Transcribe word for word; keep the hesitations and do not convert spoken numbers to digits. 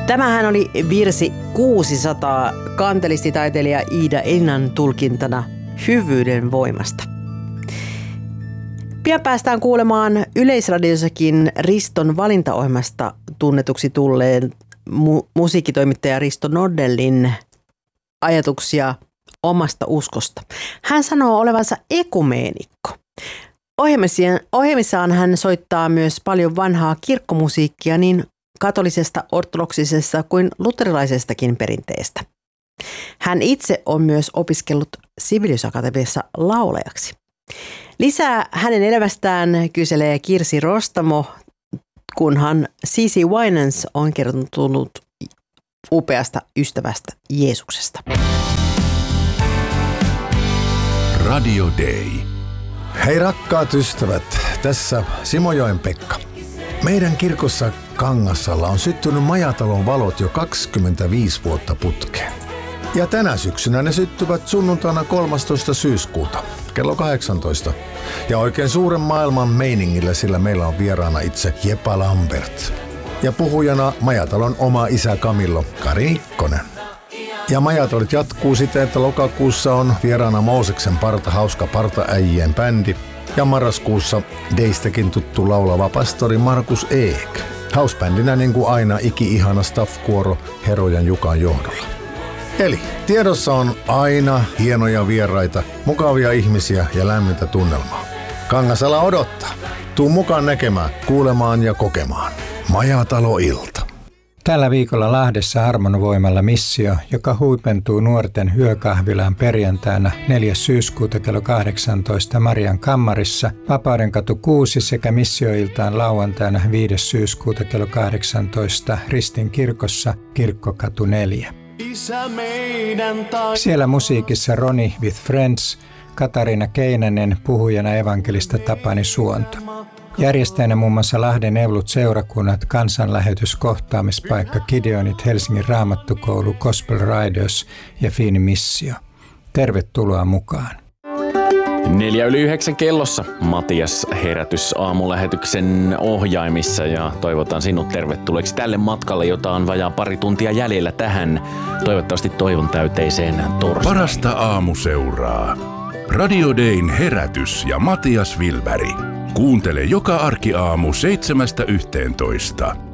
Tämähän oli virsi kuusisataa kantelistitaiteilija Iida Ennan tulkintana hyvyyden voimasta. Pian päästään kuulemaan Yleisradiossakin Riston valintaohjelmasta tunnetuksi tulleen mu- musiikkitoimittaja Risto Nordellin ajatuksia omasta uskosta. Hän sanoo olevansa ekumeenikko. Ohjelmissaan hän soittaa myös paljon vanhaa kirkkomusiikkia niin katolisesta, ortodoksisesta kuin luterilaisestakin perinteestä. Hän itse on myös opiskellut Sibelius Akatemiassa laulajaksi. Lisää hänen elämästään kyselee Kirsi Rostamo, kunhan Cici Winans on kertonut upeasta ystävästä Jeesuksesta. Radio Day. Hei rakkaat ystävät, tässä Simojoen Pekka. Meidän kirkossa Kangassalla on syttynyt majatalon valot jo kaksikymmentäviisi vuotta putkeen. Ja tänä syksynä ne syttyvät sunnuntaina kolmastoista syyskuuta, kello kahdeksantoista. Ja oikein suuren maailman meiningillä, sillä meillä on vieraana itse Jepa Lambert. Ja puhujana majatalon oma isä Camillo Kari Nikkonen. Ja majatolit jatkuu siten, että lokakuussa on vieraana Mooseksen parta hauska partaäijien bändi. Ja marraskuussa Deistäkin tuttu laulava pastori Markus Eek. Hausbändinä niin kuin aina iki-ihana staff-kuoro Herojan Jukan johdolla. Eli tiedossa on aina hienoja vieraita, mukavia ihmisiä ja lämmintä tunnelmaa. Kangasala odottaa. Tuu mukaan näkemään, kuulemaan ja kokemaan. Majatalo-ilta. Tällä viikolla Lahdessa Harmonvoimalla missio, joka huipentuu nuorten yökahvilaan perjantaina neljäs syyskuuta kello kahdeksantoista Marian kammarissa, Vapaudenkatu kuusi sekä missioiltaan lauantaina viides syyskuuta kello kahdeksantoista Ristin kirkossa Kirkkokatu neljä. Siellä musiikissa Ronnie with Friends, Katariina Keinänen, puhujana evankelista Tapani Suonto. Järjestäjänä muun muassa Lahden Evlut seurakunnat, kansanlähetys, kohtaamispaikka, Gideonit, Helsingin Raamattukoulu, Gospel Riders ja Fiini Missio. Tervetuloa mukaan. Neljä yli yhdeksän kellossa Matias herätys aamulähetyksen ohjaimissa ja toivotan sinut tervetulleeksi tälle matkalle, jota on vajaa pari tuntia jäljellä tähän toivottavasti toivon täyteiseen torstaihin. Parasta aamuseuraa. Radio Dayn herätys ja Matias Wilberg. Kuuntele joka arkiaamu seitsemästä yhteentoista.